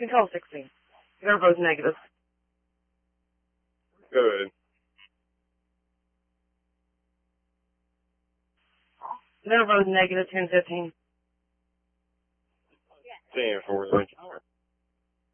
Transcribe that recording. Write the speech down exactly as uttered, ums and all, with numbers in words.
Control sixteen. They're both negative. Good. They're both negative ten fifteen. ten four, thank you.